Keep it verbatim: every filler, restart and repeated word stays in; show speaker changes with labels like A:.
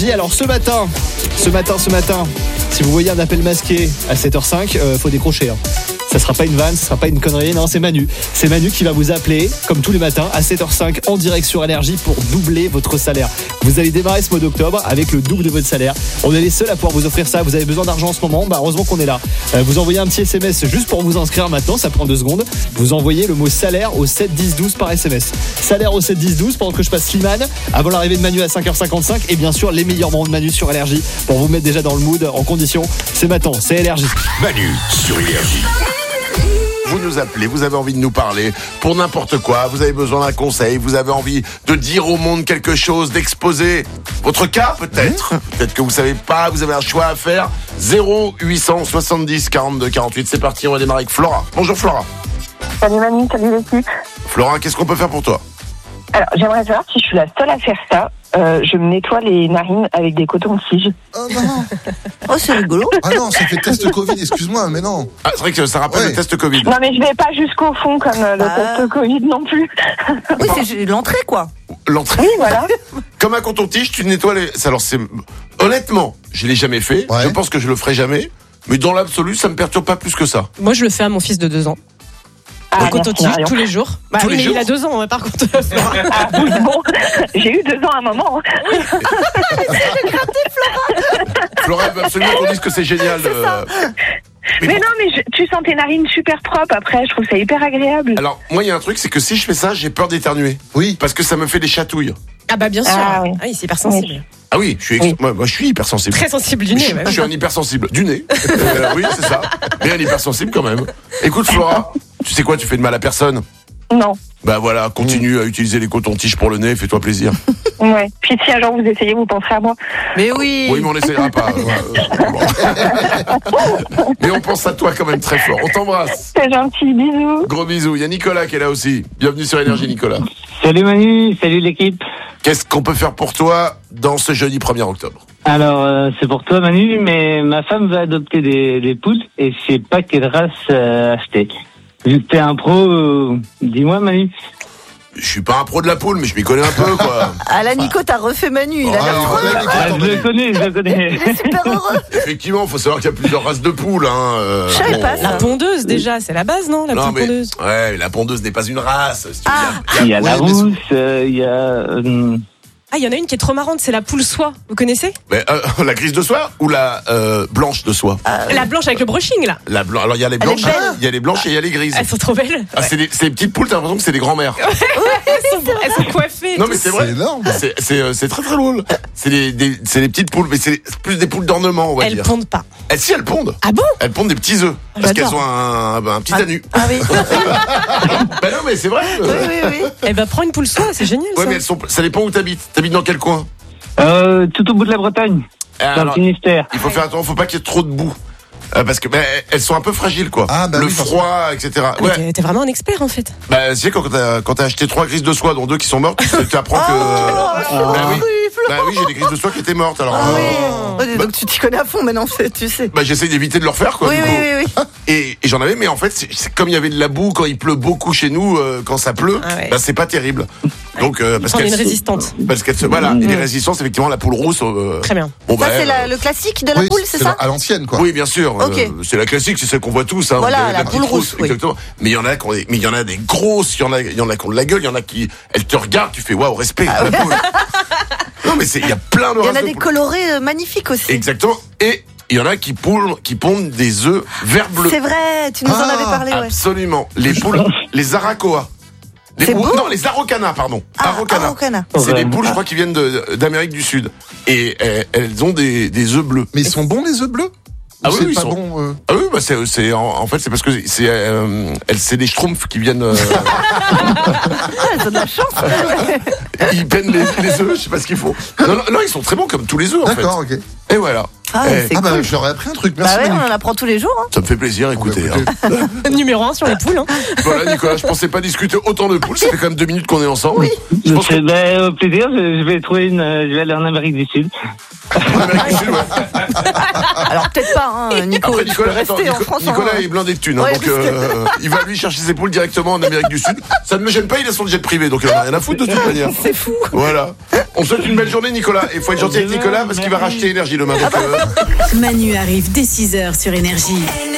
A: Alors ce matin, ce matin, ce matin, si vous voyez un appel masqué à sept heures cinq, euh, faut décrocher. Hein. Ça sera pas une vanne, ça sera pas une connerie, non, c'est Manu. C'est Manu qui va vous appeler, comme tous les matins, à sept heures cinq, en direct sur Énergie pour doubler votre salaire. Vous allez démarrer ce mois d'octobre avec le double de votre salaire. On est les seuls à pouvoir vous offrir ça. Vous avez besoin d'argent en ce moment, bah heureusement qu'on est là. Euh, vous envoyez un petit S M S juste pour vous inscrire maintenant, ça prend deux secondes. Vous envoyez le mot salaire au sept dix douze par S M S. Salaire au sept dix douze pendant que je passe Slimane, avant l'arrivée de Manu à cinq heures cinquante-cinq, et bien sûr les meilleurs moments de Manu sur Énergie pour vous mettre déjà dans le mood, en condition. C'est maintenant, c'est Énergie.
B: Manu sur Énergie. Vous nous appelez, vous avez envie de nous parler pour n'importe quoi, vous avez besoin d'un conseil, vous avez envie de dire au monde quelque chose, d'exposer votre cas peut-être. Mmh. Peut-être que vous savez pas, vous avez un choix à faire. zéro huit cent soixante-dix quarante-deux quarante-huit, c'est parti, on va démarrer avec Flora. Bonjour Flora.
C: Salut Manu, salut l'équipe.
B: Flora, qu'est-ce qu'on peut faire pour toi?
C: Alors, j'aimerais savoir si je suis la seule à faire ça. Euh, je me nettoie les narines avec des cotons-tiges.
D: Oh non.
E: Oh, c'est rigolo.
D: Ah non, ça fait test Covid, excuse-moi, mais non.
B: Ah, c'est vrai que ça rappelle
D: ouais.
B: le test Covid.
C: Non, mais je vais pas jusqu'au fond comme euh, le
E: Ah.
C: test Covid non plus.
E: Oui, c'est l'entrée, quoi.
B: L'entrée.
C: Oui, voilà.
B: Comme un coton-tige, tu nettoies les... Alors c'est... Honnêtement, je l'ai jamais fait.
D: Ouais.
B: Je pense que je le ferai jamais. Mais dans l'absolu, ça me perturbe pas plus que ça.
F: Moi, je le fais à mon fils de deux ans.
C: Ah,
F: Au coton-tige
C: merci,
F: tous les jours. Bah,
B: Tous
F: oui,
B: les
F: mais
B: jours
F: il a deux ans, hein, par contre.
C: Ah, oui, bon, j'ai eu deux ans à un moment.
B: Flora, elle veut absolument qu'on dise que c'est génial. euh,
C: Mais,
B: Mais
C: non, mais je- tu sens tes narines super propres après. Je trouve ça hyper agréable.
B: Alors, moi, il y a un truc, c'est que si je fais ça, j'ai peur d'éternuer.
D: Oui.
B: Parce que ça me fait des chatouilles.
F: Ah bah bien sûr.
C: Ah, oui.
F: Ah oui, c'est hypersensible.
B: Ah oui, je suis, ex-
C: Oui.
B: moi, moi, je suis hypersensible.
F: Très sensible du
B: Je,
F: nez.
B: suis-
F: ouais.
B: je suis un hypersensible. Du nez. Euh, oui, c'est ça. Mais un hypersensible quand même. Écoute, Flora, tu sais quoi, tu fais de mal à personne.
C: Non.
B: Bah voilà, continue à utiliser les cotons-tiges pour le nez, fais-toi plaisir.
C: Ouais. Puis si un jour vous essayez, vous penserez à moi.
E: Mais oui.
B: Oui, mais on n'essayera pas. Ouais, euh, bon. Mais on pense à toi quand même très fort. On t'embrasse.
C: C'est gentil, bisous.
B: Gros bisous. Il y a Nicolas qui est là aussi. Bienvenue sur Énergie, Nicolas.
G: Salut Manu, salut l'équipe.
B: Qu'est-ce qu'on peut faire pour toi dans ce jeudi premier octobre?
G: Alors euh, c'est pour toi Manu, mais ma femme va adopter des, des poules et je sais pas quelle race euh, acheter. Vu que t'es un pro, euh, dis-moi Manu.
B: Je suis pas un pro de la poule, mais je m'y connais un peu, quoi.
E: Ah là, Nico, t'as refait Manu. Il a
D: Oh,
E: l'air
D: alors,
E: trop
D: là,
E: heureux.
D: Nico,
G: Ah,
D: attends,
G: je le
D: Manu.
G: connais, je le connais.
E: Il est super heureux.
B: Effectivement, faut savoir qu'il y a plusieurs races de poules, hein. euh,
E: Je savais pas ça.
F: La pondeuse, déjà, c'est la base, non? La
B: non,
F: poule
B: mais,
F: pondeuse.
B: ouais, la pondeuse n'est pas une race. Si tu veux
E: Ah.
B: dire.
G: Il y a la
D: Ouais, mais
G: rousse, euh, il y a... euh,
F: Ah, il y en a une qui est trop marrante, c'est la poule soie. Vous connaissez?
B: Mais, euh, la grise de soie ou la euh, blanche de soie?
F: La blanche avec le brushing, là.
B: La blanche. Alors il y a les
E: Elle est
B: blanches,
E: belle.
B: il y a les blanches et il y a les grises.
F: Elles sont trop belles.
B: Ah, c'est des, c'est des petites poules, t'as l'impression que c'est des grands-mères.
F: Elles sont, elles sont coiffées. et
B: Non
F: tout.
B: mais c'est
D: C'est
B: vrai.
D: énorme.
B: C'est c'est euh, c'est très très drôle. C'est des, des c'est des petites poules, mais c'est plus des poules d'ornement, on va
F: Elles
B: dire.
F: pondent pas.
B: Elles si elles pondent.
F: Ah bon?
B: Elles pondent des petits œufs parce qu'elles
F: J'adore.
B: ont un, un petit anus.
E: Ah oui.
B: Ben non mais c'est vrai.
E: Oui, oui, oui.
F: Eh ben, prends une poule soie, c'est génial,
B: Ouais
F: ça.
B: mais elles sont, ça dépend où t'habites. T'habites dans quel coin?
G: euh, tout au bout de la Bretagne,
B: Ah,
G: dans
B: alors,
G: le Finistère.
B: il faut faire attention, faut pas qu'il y ait trop de boue. Euh, parce que ben, elles sont un peu fragiles quoi.
D: Ah, bah
B: le
D: oui, forcément.
B: froid, et cetera.
F: Mais
B: Ouais.
F: t'es- T'es vraiment un expert, en fait.
B: Bah, tu sais, quand t'as, quand t'as acheté trois grises de soie, dont deux qui sont mortes, tu apprends que.
E: Oh,
B: bah oui,
E: oui, Flo.
B: bah oui, j'ai des grises de soie qui étaient mortes. Alors,
E: Ah
B: euh,
E: oui. Oh, donc tu t'y connais à fond maintenant, tu sais.
B: bah, j'essaye d'éviter de le refaire, quoi.
E: Oui,
B: du
E: oui,
B: coup.
E: oui, oui.
B: Et, et j'en avais, mais en fait, c'est, c'est comme il y avait de la boue quand il pleut beaucoup chez nous, euh, quand ça pleut,
F: Ah ouais.
B: bah, c'est pas terrible. Donc, euh, parce
F: Prendre
B: qu'elle
F: une
B: se-
F: résistante.
B: Parce qu'elle se, voilà, et les résistances, effectivement, la poule rousse. euh,
F: Très bien.
B: Bon,
E: Ça,
B: bah,
E: c'est
B: euh,
E: la- le classique de la
D: Oui,
E: poule, c'est
D: la-
E: ça?
D: à l'ancienne, quoi.
B: Oui, bien sûr.
E: Ok.
B: euh, c'est la classique, c'est celle qu'on voit tous. Hein,
E: Voilà,
B: vous avez
E: la
B: petite
E: poule rousse, oui.
B: exactement. Mais il y en a qui ont des, mais il y en a des grosses, il y en a, il y en a qui ont de la gueule, il y en a qui, elles te regardent, tu fais waouh, respect. la poule. Non, mais c'est, il y a plein de
E: Il y en
B: races
E: a
B: de
E: des
B: poules.
E: colorés euh, magnifiques aussi.
B: Exactement. Et il y en a qui poulent, qui pondent des œufs vert bleu.
E: C'est vrai, tu nous en
D: Ah,
E: avais parlé, ouais.
B: Absolument. Les poules, les aracoa. Les
E: C'est
B: poules-
E: beau.
B: non, les araucanas, pardon.
E: Ah,
B: Araucanas.
E: araucana.
B: C'est
G: Ouais.
B: des poules, je crois, qui viennent de- d'Amérique du Sud. Et euh, elles ont des, des œufs bleus.
D: Mais ils sont bons, les œufs bleus?
B: Ah
D: Ou
B: oui,
D: c'est
B: ils
D: pas
B: sont-
D: bon. euh,
B: Ah oui, bah c'est, c'est en, en fait c'est parce que c'est euh, elles- c'est des schtroumpfs qui viennent euh,
E: Ah, elles ont de la chance.
B: ils peignent les, les œufs, je sais pas ce qu'il faut. Non, non, non, ils sont très bons comme tous les œufs en fait.
D: D'accord, ok.
B: Et voilà.
E: Ah,
B: Eh,
E: c'est
D: Ah bah
E: cool.
D: je leur ai appris un truc, merci
E: Bah ouais,
D: Manu.
E: on en apprend tous les jours. Hein.
B: Ça me fait plaisir, écoutez.
D: Bon, bah,
B: hein.
F: Numéro un sur les poules. Hein.
B: Voilà, Nicolas, je pensais pas discuter autant de poules. Ça fait quand même deux minutes qu'on est ensemble. Je pense
G: C'est- ben, au plaisir, je, je vais trouver une, euh, je vais aller en Amérique du Sud.
B: qu'en Amérique du Sud, ouais.
E: Alors peut-être pas, hein, Nico.
B: Après,
E: tu
B: Nicolas,
E: peux
B: attends,
E: rester en
B: Nico-
E: France.
B: Nicolas
E: hein.
B: est blindé de thunes, hein,
E: Ouais,
B: donc
E: parce que-
B: euh, il va lui chercher ses poules directement en Amérique du Sud. Ça ne me gêne pas, il a son jet privé, donc il en a rien à foutre de toute manière.
E: C'est fou.
B: Voilà. On souhaite une belle journée, Nicolas. Et il faut être gentil avec Nicolas parce qu'il va racheter énergie demain. Donc, euh,
H: Manu arrive dès six heures sur Énergie.